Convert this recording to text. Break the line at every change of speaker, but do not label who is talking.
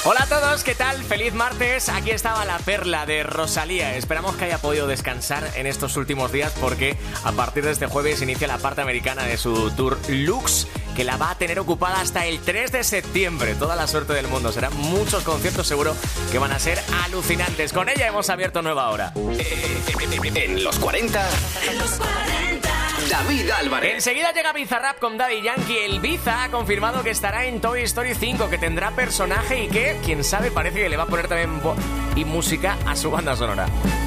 Hola a todos, ¿qué tal? Feliz martes, aquí estaba la perla de Rosalía. Esperamos que haya podido descansar en estos últimos días porque a partir de este jueves inicia la parte americana de su tour Lux, que la va a tener ocupada hasta el 3 de septiembre. Toda la suerte del mundo, serán muchos conciertos seguro que van a ser alucinantes. Con ella hemos abierto nueva hora.
En los 40... David Álvarez.
Enseguida llega Bizarrap con Daddy Yankee. El Biza ha confirmado que estará en Toy Story 5, que tendrá personaje y que, quién sabe, parece que le va a poner también voz y música a su banda sonora.